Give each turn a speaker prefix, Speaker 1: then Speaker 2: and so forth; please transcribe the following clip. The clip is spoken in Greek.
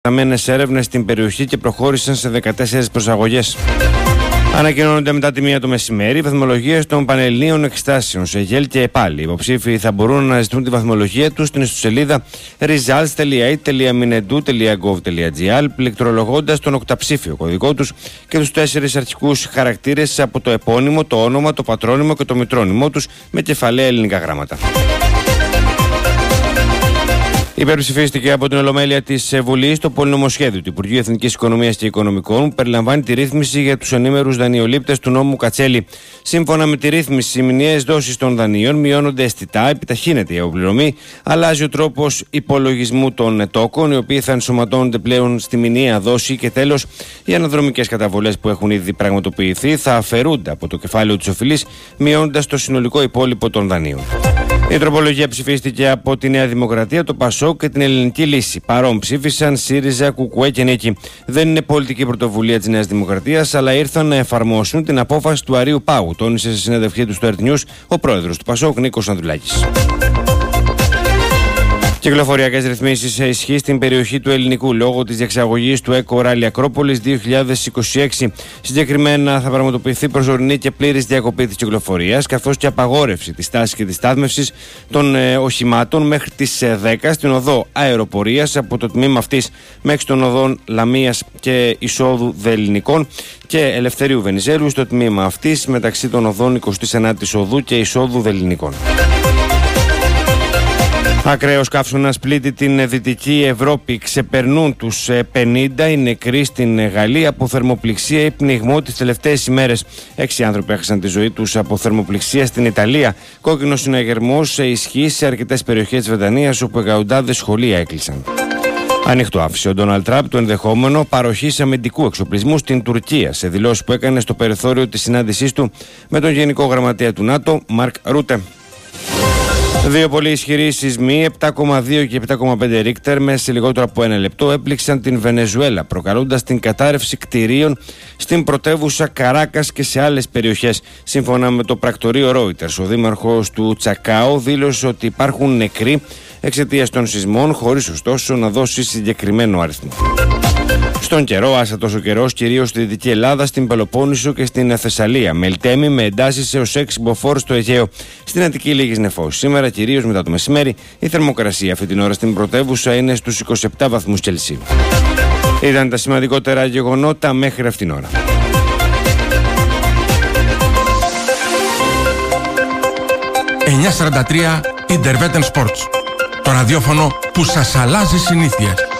Speaker 1: εκτεταμένες έρευνες στην περιοχή και προχώρησαν σε 14 προσαγωγές. Ανακοινώνονται μετά τη 1 το μεσημέρι οι βαθμολογίες των πανελληνίων εξετάσεων σε ΓΕΛ και ΕΠΑΛ. Οι υποψήφοι θα μπορούν να αναζητούν τη βαθμολογία τους στην ιστοσελίδα results.aid.minedu.gov.gr πληκτρολογώντας τον οκταψήφιο κωδικό τους και τους 4 αρχικούς χαρακτήρες από το επώνυμο, το όνομα, το πατρόνυμο και το μητρόνυμό τους με κεφαλαία ελληνικά γράμματα. Υπερψηφίστηκε από την Ολομέλεια της Βουλής το πολυνομοσχέδιο του Υπουργείου Εθνικής Οικονομίας και Οικονομικών που περιλαμβάνει τη ρύθμιση για τους ενήμερους δανειολήπτες του νόμου Κατσέλη. Σύμφωνα με τη ρύθμιση, οι μηνιαίες δόσεις των δανείων μειώνονται αισθητά, επιταχύνεται η αποπληρωμή, αλλάζει ο τρόπος υπολογισμού των τόκων, οι οποίοι θα ενσωματώνονται πλέον στη μηνιαία δόση και τέλος, οι αναδρομικές καταβολές που έχουν ήδη πραγματοποιηθεί θα αφαιρούνται από το κεφάλαιο της οφειλής, μειώνοντας το συνολικό υπόλοιπο των δανείων. Η τροπολογία ψηφίστηκε από τη Νέα Δημοκρατία, το ΠΑΣΟΚ και την Ελληνική Λύση. Παρόν ψήφισαν ΣΥΡΙΖΑ, ΚΚΕ και Νίκη. Δεν είναι πολιτική πρωτοβουλία της Νέας Δημοκρατίας, αλλά ήρθαν να εφαρμόσουν την απόφαση του Αρείου Πάγου, τόνισε σε συνέντευξή του στο Earth News ο πρόεδρος του ΠΑΣΟΚ, Νίκος Ανδρουλάκης. Κυκλοφοριακές ρυθμίσεις σε ισχύ στην περιοχή του Ελληνικού λόγω της διεξαγωγής του Eco Rally Ακρόπολης 2026. Συγκεκριμένα θα πραγματοποιηθεί προσωρινή και πλήρης διακοπή της κυκλοφορίας, καθώς και απαγόρευση της στάσης και της στάθμευσης των οχημάτων μέχρι τις 10 στην οδό Αεροπορίας από το τμήμα αυτής μέχρι των οδών Λαμίας και εισόδου Δεληνικών και Ελευθερίου Βενιζέλου στο τμήμα αυτής μεταξύ των οδών 29ης οδού και εισόδου Δεληνικών. Ακραίος καύσωνας πλήττει την Δυτική Ευρώπη. Ξεπερνούν τους 50 οι νεκροί στην Γαλλία από θερμοπληξία ή πνιγμό τις τελευταίες ημέρες. 6 άνθρωποι έχασαν τη ζωή τους από θερμοπληξία στην Ιταλία. Κόκκινος συναγερμός ισχύει σε αρκετές περιοχές της Βρετανίας όπου εκατοντάδες σχολεία έκλεισαν. Ανοιχτό άφησε ο Ντόναλντ Τραμπ το ενδεχόμενο παροχής αμυντικού εξοπλισμού στην Τουρκία σε δηλώσεις που έκανε στο περιθώριο της συνάντησής του με τον Γενικό Γραμματέα του ΝΑΤΟ, Μαρκ Ρούτε. Δύο πολύ ισχυροί σεισμοί, 7,2 και 7,5 Ρίχτερ, μέσα σε λιγότερο από 1 λεπτό έπληξαν την Βενεζουέλα, προκαλώντας την κατάρρευση κτηρίων στην πρωτεύουσα Καράκας και σε άλλες περιοχές. Σύμφωνα με το πρακτορείο Reuters, ο δήμαρχος του Τσακάο δήλωσε ότι υπάρχουν νεκροί εξαιτίας των σεισμών, χωρίς ωστόσο να δώσει συγκεκριμένο αριθμό. Στον καιρό, άσατος ο καιρός κυρίως στη Δυτική Ελλάδα, στην Πελοπόννησο και στην Θεσσαλία. Μελτέμι με εντάσεις έως 6 μποφόρ στο Αιγαίο. Στην Αττική λίγες νεφώσεις. Σήμερα, κυρίως μετά το μεσημέρι, η θερμοκρασία αυτή την ώρα στην πρωτεύουσα είναι στους 27 βαθμούς Κελσίου. Ήταν τα σημαντικότερα γεγονότα μέχρι αυτήν την ώρα.
Speaker 2: 943 Interveten Sports. Το ραδιόφωνο που σας αλλάζει συνήθειες.